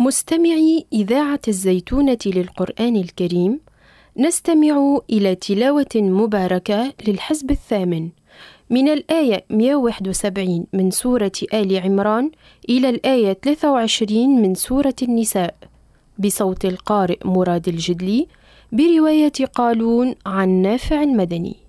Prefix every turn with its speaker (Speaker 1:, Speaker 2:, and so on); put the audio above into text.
Speaker 1: مستمعي إذاعة الزيتونة للقرآن الكريم، نستمع إلى تلاوة مباركة للحزب الثامن من الآية 171 من سورة آل عمران إلى الآية 23 من سورة النساء، بصوت القارئ مراد الجدلي، برواية قالون عن نافع المدني.